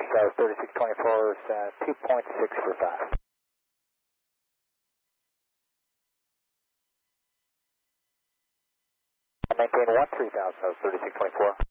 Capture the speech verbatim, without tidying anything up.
South thirty-six twenty-four, uh, two point six for five. Maintain one three thousand South thirty-six twenty-four.